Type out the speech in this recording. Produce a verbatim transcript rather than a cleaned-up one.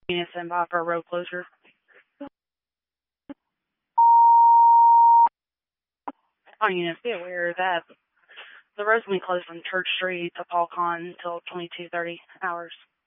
units in by for road closure. All units, be aware that the road's going to be closed from Church Street to Paul Con until twenty-two thirty hours.